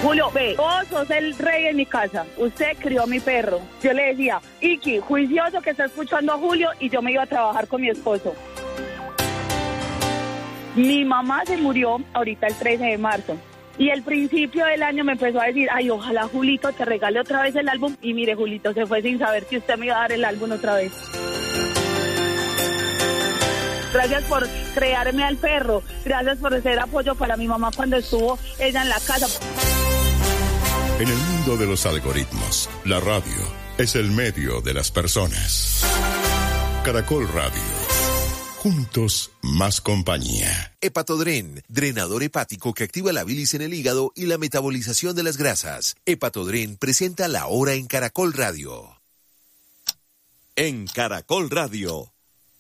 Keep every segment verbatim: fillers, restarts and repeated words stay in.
Julio, ve, vos sos el rey en mi casa, usted crió a mi perro. Yo le decía, Iki, juicioso que está escuchando a Julio, y yo me iba a trabajar con mi esposo. Mi mamá se murió ahorita el trece de marzo. Y el principio del año me empezó a decir, ay, ojalá Julito te regale otra vez el álbum. Y mire, Julito se fue sin saber que usted me iba a dar el álbum otra vez. Gracias por crearme al perro. Gracias por ser apoyo para mi mamá cuando estuvo ella en la casa. En el mundo de los algoritmos, la radio es el medio de las personas. Caracol Radio. Juntos, más compañía. Hepatodren, drenador hepático que activa la bilis en el hígado y la metabolización de las grasas. Hepatodren presenta La Hora en Caracol Radio. En Caracol Radio.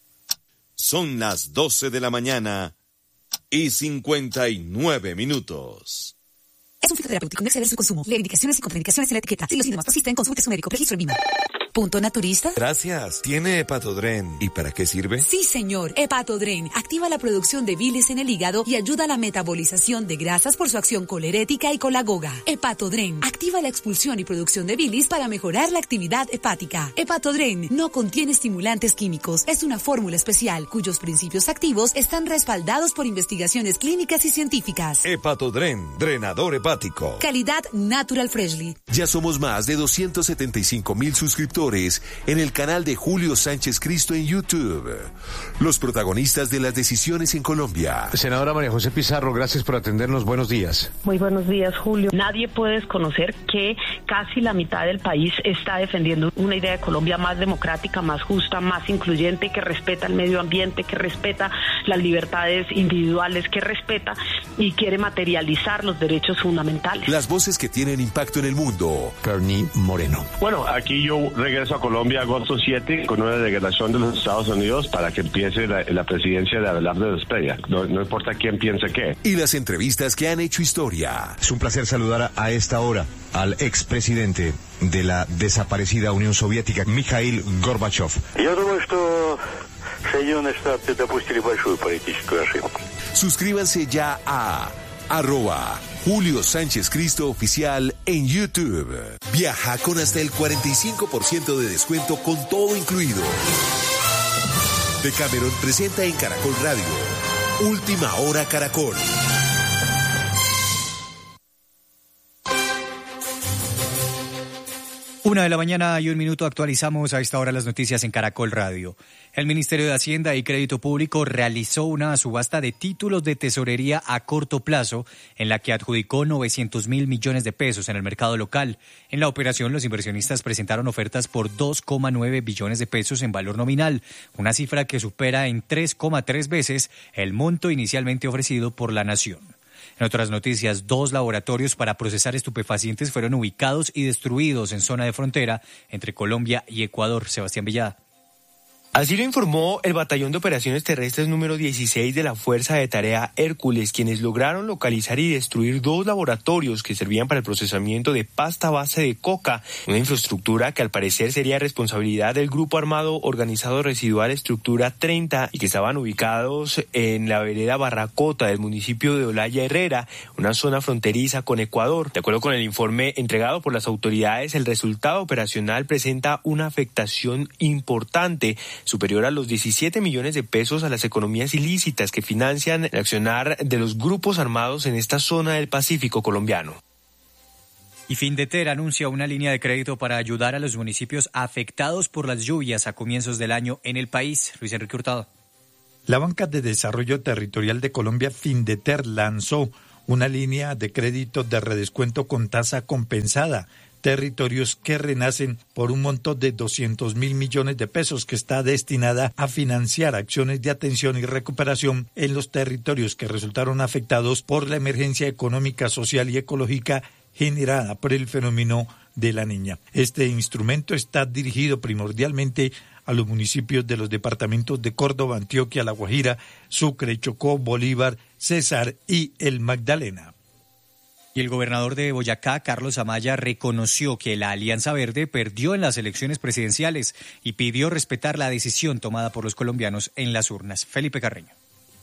Son las doce de la mañana y cincuenta y nueve minutos. Es un fitoterapéutico, no exceder su consumo. Lee indicaciones y contraindicaciones en la etiqueta. Si los síntomas persisten, consulte a su médico. Registro en Vima. ¿Punto naturista? Gracias. ¿Tiene Hepatodren? ¿Y para qué sirve? Sí, señor. Hepatodren activa la producción de bilis en el hígado y ayuda a la metabolización de grasas por su acción colerética y colagoga. Hepatodren activa la expulsión y producción de bilis para mejorar la actividad hepática. Hepatodren no contiene estimulantes químicos. Es una fórmula especial cuyos principios activos están respaldados por investigaciones clínicas y científicas. Hepatodren, drenador hepático. Calidad Natural Freshly. Ya somos más de doscientos setenta y cinco mil suscriptores en el canal de Julio Sánchez Cristo en YouTube. Los protagonistas de las decisiones en Colombia. Senadora María José Pizarro, gracias por atendernos. Buenos días. Muy buenos días, Julio. Nadie puede desconocer que casi la mitad del país está defendiendo una idea de Colombia más democrática, más justa, más incluyente, que respeta el medio ambiente, que respeta las libertades individuales, que respeta y quiere materializar los derechos fundamentales. Las voces que tienen impacto en el mundo. Bernie Moreno. Bueno, aquí yo regreso a Colombia agosto siete con una delegación de los Estados Unidos para que empiece la, la presidencia de Abelardo Despella. No, no importa quién piense qué. Y las entrevistas que han hecho historia. Es un placer saludar a esta hora al expresidente de la desaparecida Unión Soviética, Mikhail Gorbachev. Я думаю, что Соединенные Штаты допустили большую политическую ошибку. Suscríbanse ya a arroba Julio Sánchez Cristo Oficial en YouTube. Viaja con hasta el cuarenta y cinco por ciento de descuento con todo incluido. Decameron presenta en Caracol Radio Última Hora Caracol. Una de la mañana y un minuto, actualizamos a esta hora las noticias en Caracol Radio. El Ministerio de Hacienda y Crédito Público realizó una subasta de títulos de tesorería a corto plazo en la que adjudicó novecientos mil millones de pesos en el mercado local. En la operación, los inversionistas presentaron ofertas por dos coma nueve billones de pesos en valor nominal, una cifra que supera en tres coma tres veces el monto inicialmente ofrecido por la Nación. En otras noticias, dos laboratorios para procesar estupefacientes fueron ubicados y destruidos en zona de frontera entre Colombia y Ecuador. Sebastián Villada. Así lo informó el Batallón de Operaciones Terrestres número dieciséis de la Fuerza de Tarea Hércules, quienes lograron localizar y destruir dos laboratorios que servían para el procesamiento de pasta base de coca, una infraestructura que al parecer sería responsabilidad del Grupo Armado Organizado Residual Estructura treinta y que estaban ubicados en la vereda Barracota del municipio de Olaya Herrera, una zona fronteriza con Ecuador. De acuerdo con el informe entregado por las autoridades, el resultado operacional presenta una afectación importante superior a los diecisiete millones de pesos a las economías ilícitas que financian el accionar de los grupos armados en esta zona del Pacífico colombiano. Y Findeter anuncia una línea de crédito para ayudar a los municipios afectados por las lluvias a comienzos del año en el país. Luis Enrique Hurtado. La Banca de Desarrollo Territorial de Colombia, Findeter, lanzó una línea de crédito de redescuento con tasa compensada. Territorios que renacen por un monto de doscientos mil millones de pesos que está destinada a financiar acciones de atención y recuperación en los territorios que resultaron afectados por la emergencia económica, social y ecológica generada por el fenómeno de la Niña. Este instrumento está dirigido primordialmente a los municipios de los departamentos de Córdoba, Antioquia, La Guajira, Sucre, Chocó, Bolívar, Cesar y el Magdalena. Y el gobernador de Boyacá, Carlos Amaya, reconoció que la Alianza Verde perdió en las elecciones presidenciales y pidió respetar la decisión tomada por los colombianos en las urnas. Felipe Carreño.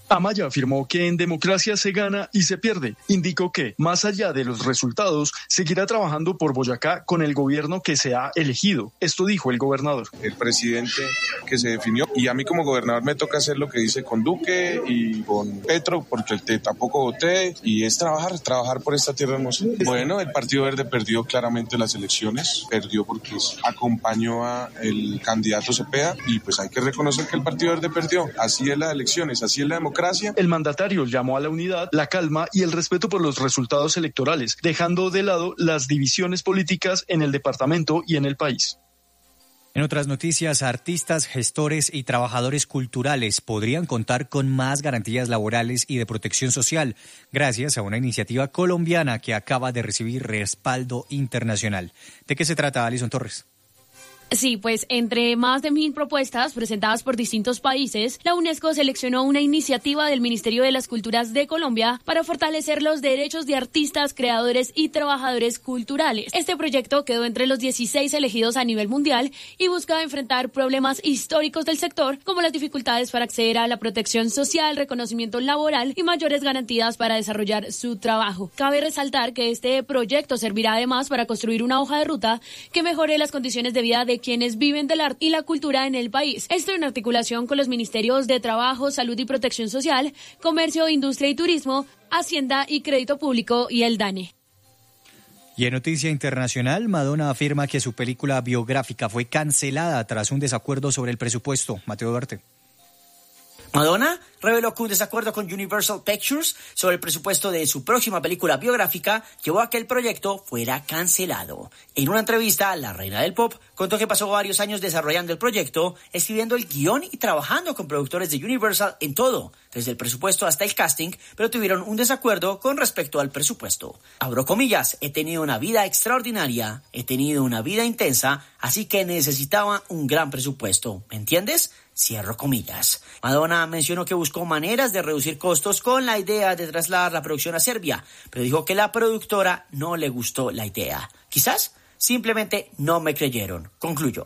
Amaya afirmó que en democracia se gana y se pierde. Indicó que, más allá de los resultados, seguirá trabajando por Boyacá con el gobierno que se ha elegido. Esto dijo el gobernador. El presidente que se definió, y a mí como gobernador me toca hacer lo que dice con Duque y con Petro, porque el T tampoco voté, y es trabajar, trabajar por esta tierra hermosa. Bueno, el Partido Verde perdió claramente las elecciones, perdió porque acompañó al candidato Cepeda, y pues hay que reconocer que el Partido Verde perdió. Así es las elecciones, así es la democracia. El mandatario llamó a la unidad, la calma y el respeto por los resultados electorales, dejando de lado las divisiones políticas en el departamento y en el país. En otras noticias, artistas, gestores y trabajadores culturales podrían contar con más garantías laborales y de protección social gracias a una iniciativa colombiana que acaba de recibir respaldo internacional. ¿De qué se trata, Alison Torres? Sí, pues entre más de mil propuestas presentadas por distintos países, la UNESCO seleccionó una iniciativa del Ministerio de las Culturas de Colombia para fortalecer los derechos de artistas, creadores y trabajadores culturales. Este proyecto quedó entre los dieciséis elegidos a nivel mundial y busca enfrentar problemas históricos del sector, como las dificultades para acceder a la protección social, reconocimiento laboral y mayores garantías para desarrollar su trabajo. Cabe resaltar que este proyecto servirá además para construir una hoja de ruta que mejore las condiciones de vida de quienes viven del arte y la cultura en el país. Esto en articulación con los ministerios de Trabajo, Salud y Protección Social, Comercio, Industria y Turismo, Hacienda y Crédito Público y el DANE. Y en noticia internacional, Madonna afirma que su película biográfica fue cancelada tras un desacuerdo sobre el presupuesto. Mateo Duarte. Madonna reveló que un desacuerdo con Universal Pictures sobre el presupuesto de su próxima película biográfica llevó a que el proyecto fuera cancelado. En una entrevista, la reina del pop contó que pasó varios años desarrollando el proyecto, escribiendo el guión y trabajando con productores de Universal en todo, desde el presupuesto hasta el casting, pero tuvieron un desacuerdo con respecto al presupuesto. Abro comillas, he tenido una vida extraordinaria, he tenido una vida intensa, así que necesitaba un gran presupuesto, ¿me entiendes? Cierro comillas. Madonna mencionó que buscó maneras de reducir costos con la idea de trasladar la producción a Serbia, pero dijo que la productora no le gustó la idea. Quizás simplemente no me creyeron, concluyó.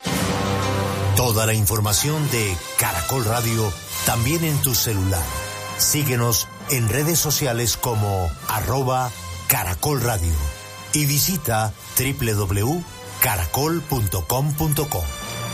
Toda la información de Caracol Radio también en tu celular. Síguenos en redes sociales como arroba Caracol Radio y visita doble u doble u doble u punto caracol punto com punto co.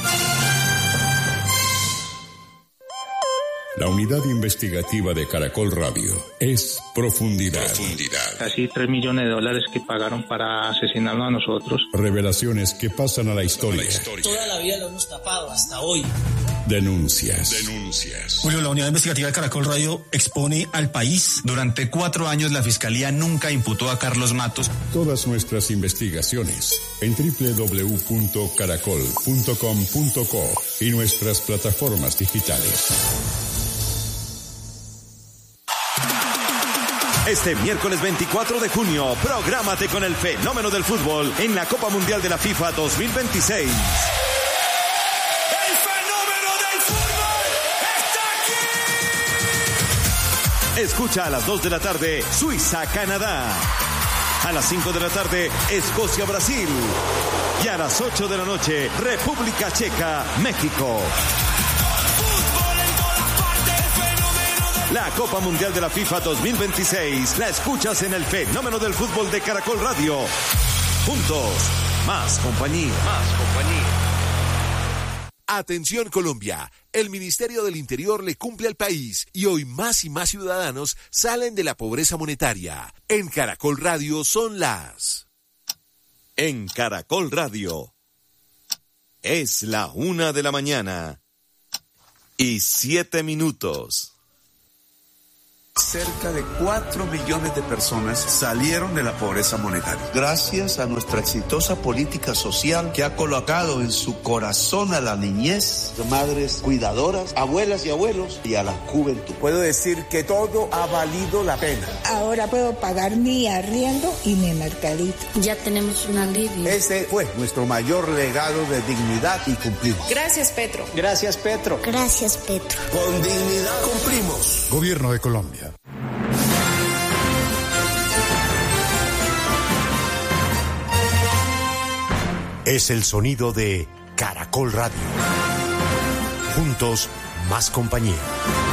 La unidad investigativa de Caracol Radio es Profundidad. Profundidad. Casi tres millones de dólares que pagaron para asesinarnos a nosotros. Revelaciones que pasan a la historia. La historia. Toda la vida lo hemos tapado hasta hoy. Denuncias. Denuncias. Julio, la unidad investigativa de Caracol Radio expone al país. Durante cuatro años la Fiscalía nunca imputó a Carlos Matos. Todas nuestras investigaciones en doble u doble u doble u punto caracol punto com punto co y nuestras plataformas digitales. Este miércoles veinticuatro de junio, prográmate con el fenómeno del fútbol en la Copa Mundial de la FIFA dos mil veintiséis. ¡El fenómeno del fútbol está aquí! Escucha a las dos de la tarde, Suiza-Canadá. A las cinco de la tarde, Escocia-Brasil. Y a las ocho de la noche, República Checa-México. La Copa Mundial de la FIFA dos mil veintiséis la escuchas en el fenómeno del fútbol de Caracol Radio. Juntos, más compañía. Más compañía. Atención Colombia, el Ministerio del Interior le cumple al país y hoy más y más ciudadanos salen de la pobreza monetaria. En Caracol Radio son las... En Caracol Radio es la una de la mañana y siete minutos. Cerca de cuatro millones de personas salieron de la pobreza monetaria. Gracias a nuestra exitosa política social que ha colocado en su corazón a la niñez, madres cuidadoras, abuelas y abuelos y a la juventud. Puedo decir que todo ha valido la pena. Ahora puedo pagar mi arriendo y mi mercadito. Ya tenemos un alivio. Ese fue nuestro mayor legado de dignidad y cumplimos. Gracias, Petro. Gracias, Petro. Gracias, Petro. Con dignidad cumplimos. Gobierno de Colombia. Es el sonido de Caracol Radio. Juntos, más compañía.